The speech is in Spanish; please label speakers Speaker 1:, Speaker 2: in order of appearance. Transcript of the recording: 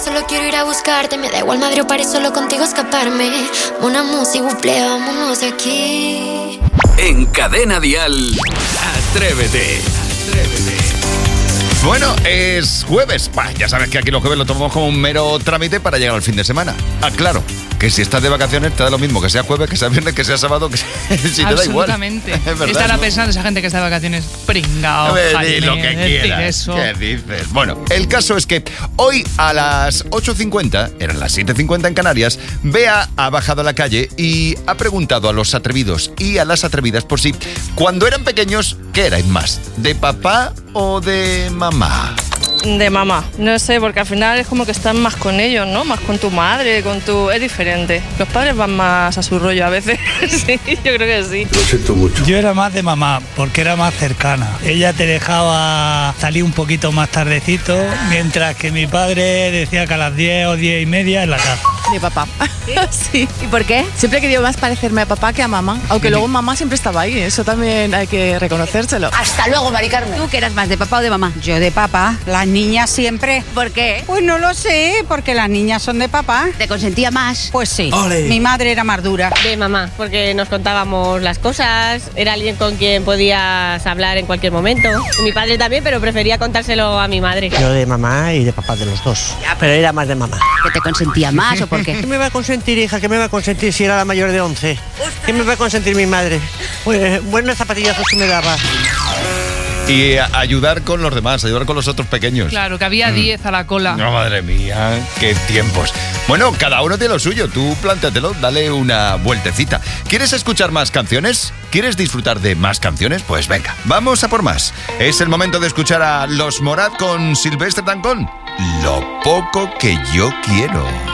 Speaker 1: Solo quiero ir a buscarte, me da igual Madrid o París, solo contigo escaparme. Una música, buple, vámonos de aquí.
Speaker 2: En Cadena Dial, Atrévete.
Speaker 3: Bueno, es jueves. Ya sabes que aquí los jueves lo tomamos como un mero trámite para llegar al fin de semana. Claro, que si estás de vacaciones te da lo mismo que sea jueves, que sea viernes, que sea sábado, que sea... si te da igual.
Speaker 4: Absolutamente.
Speaker 3: Verdad,
Speaker 4: estará
Speaker 3: ¿no?
Speaker 4: pensando esa gente que está de vacaciones, pringao,
Speaker 3: Di lo que quieras.
Speaker 4: Eso.
Speaker 3: ¿Qué dices? Bueno, el caso es que hoy a las 8:50, eran las 7:50 en Canarias, Bea ha bajado a la calle y ha preguntado a los atrevidos y a las atrevidas por si, cuando eran pequeños, ¿qué erais más? ¿De papá o de mamá?
Speaker 5: De mamá, no sé, porque al final es como que estás más con ellos, ¿no? Más con tu madre, es diferente. Los padres van más a su rollo a veces, sí, yo creo que sí.
Speaker 6: Lo siento mucho.
Speaker 7: Yo era más de mamá, porque era más cercana. Ella te dejaba salir un poquito más tardecito, mientras que mi padre decía que a las 10 o 10 y media en la casa.
Speaker 8: De papá. ¿Sí? ¿Y por qué? Siempre he querido más parecerme a papá que a mamá, aunque luego mamá siempre estaba ahí, eso también hay que reconocérselo.
Speaker 9: Hasta luego, Mari Carmen.
Speaker 10: ¿Tú qué eras más, de papá o de mamá?
Speaker 9: Yo de papá, las niñas siempre.
Speaker 10: ¿Por qué?
Speaker 9: Pues no lo sé, porque las niñas son de papá.
Speaker 10: ¿Te consentía más?
Speaker 9: Pues sí.
Speaker 6: ¡Ole!
Speaker 9: Mi madre era más dura.
Speaker 5: De mamá, porque nos contábamos las cosas, era alguien con quien podías hablar en cualquier momento. Y mi padre también, pero prefería contárselo a mi madre.
Speaker 11: Yo de mamá y de papá, de los dos. Pero era más de mamá.
Speaker 10: ¿Que te consentía más o por qué?
Speaker 11: ¿Qué me va a consentir, hija? ¿Qué me va a consentir si era la mayor de 11? ¿Qué me va a consentir mi madre? Pues, buenos zapatillazos que me daba.
Speaker 3: Y ayudar con los demás, ayudar con los otros pequeños.
Speaker 4: Claro, que había 10 a la cola.
Speaker 3: No, madre mía, qué tiempos. Bueno, cada uno tiene lo suyo. Tú plántatelo, dale una vueltecita. ¿Quieres escuchar más canciones? ¿Quieres disfrutar de más canciones? Pues venga, vamos a por más. Es el momento de escuchar a Los Morat con Silvestre Dangond. Lo poco que yo quiero.